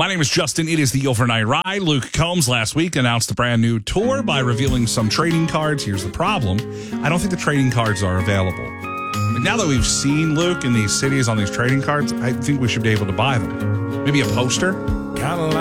My name is Justin. It is the Overnight Ride. Luke Combs last week announced a brand new tour by revealing some trading cards. Here's the problem. I don't think the trading cards are available. Now that we've seen Luke in these cities on these trading cards, I think we should be able to buy them. Maybe a poster? Got a